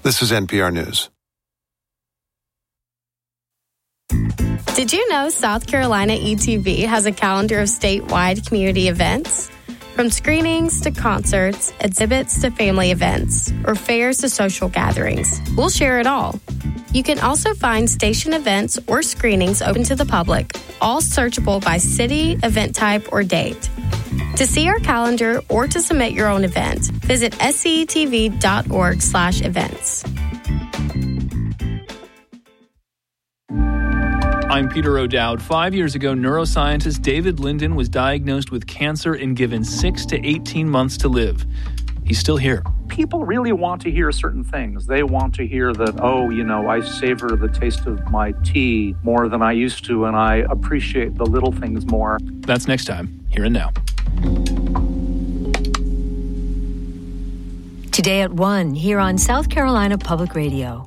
This is NPR News. Did you know South Carolina ETV has a calendar of statewide community events? From screenings to concerts, exhibits to family events, or fairs to social gatherings, we'll share it all. You can also find station events or screenings open to the public, all searchable by city, event type, or date. To see our calendar or to submit your own event, visit scetv.org/events. I'm Peter O'Dowd. 5 years ago, neuroscientist David Linden was diagnosed with cancer and given 6 to 18 months to live. He's still here. People really want to hear certain things. They want to hear that, I savor the taste of my tea more than I used to, and I appreciate the little things more. That's next time, Here and Now. Today at 1, here on South Carolina Public Radio.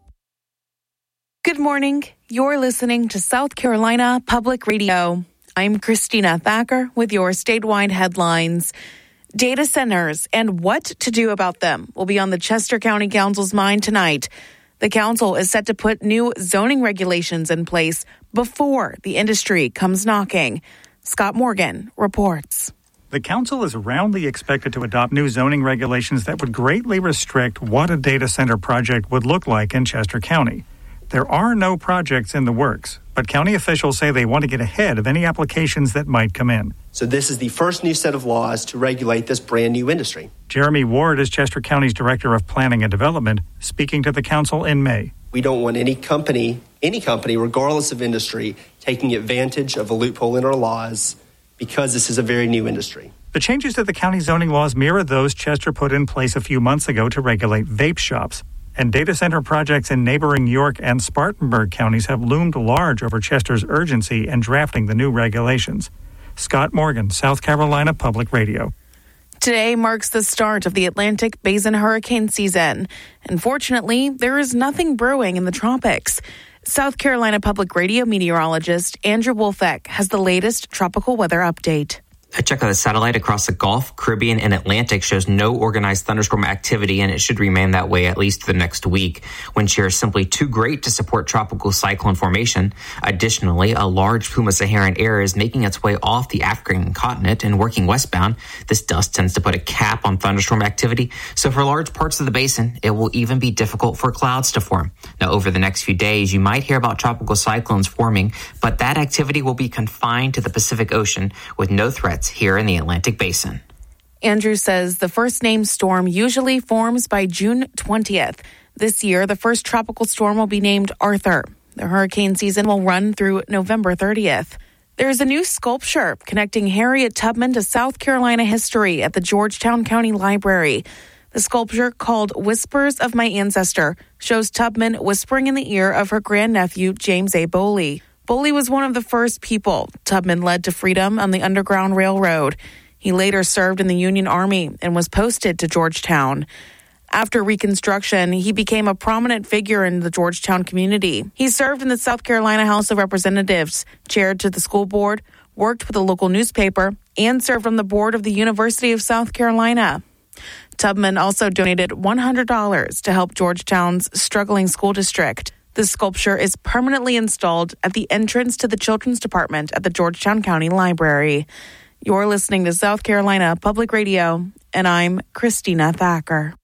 Good morning. You're listening to South Carolina Public Radio. I'm Christina Thacker with your statewide headlines. Data centers and what to do about them will be on the Chester County Council's mind tonight. The council is set to put new zoning regulations in place before the industry comes knocking. Scott Morgan reports. The council is roundly expected to adopt new zoning regulations that would greatly restrict what a data center project would look like in Chester County. There are no projects in the works, but county officials say they want to get ahead of any applications that might come in. So this is the first new set of laws to regulate this brand new industry. Jeremy Ward is Chester County's Director of Planning and Development, speaking to the council in May. We don't want any company, regardless of industry, taking advantage of a loophole in our laws because this is a very new industry. The changes to the county zoning laws mirror those Chester put in place a few months ago to regulate vape shops. And data center projects in neighboring York and Spartanburg counties have loomed large over Chester's urgency in drafting the new regulations. Scott Morgan, South Carolina Public Radio. Today marks the start of the Atlantic Basin hurricane season. Unfortunately, there is nothing brewing in the tropics. South Carolina Public Radio meteorologist Andrew Wolfeck has the latest tropical weather update. A check of the satellite across the Gulf, Caribbean, and Atlantic shows no organized thunderstorm activity, and it should remain that way at least the next week. Wind shear is simply too great to support tropical cyclone formation. Additionally, a large plume of Saharan air is making its way off the African continent and working westbound. This dust tends to put a cap on thunderstorm activity, so for large parts of the basin, it will even be difficult for clouds to form. Now, over the next few days, you might hear about tropical cyclones forming, but that activity will be confined to the Pacific Ocean with no threats here in the Atlantic Basin. Andrew says the first named storm usually forms by June 20th. This year, the first tropical storm will be named Arthur. The hurricane season will run through November 30th. There's a new sculpture connecting Harriet Tubman to South Carolina history at the Georgetown County Library. The sculpture, called Whispers of My Ancestor, shows Tubman whispering in the ear of her grandnephew, James A. Boley. Boley was one of the first people Tubman led to freedom on the Underground Railroad. He later served in the Union Army and was posted to Georgetown. After Reconstruction, he became a prominent figure in the Georgetown community. He served in the South Carolina House of Representatives, chaired to the school board, worked with a local newspaper, and served on the board of the University of South Carolina. Tubman also donated $100 to help Georgetown's struggling school district. The sculpture is permanently installed at the entrance to the Children's Department at the Georgetown County Library. You're listening to South Carolina Public Radio, and I'm Christina Thacker.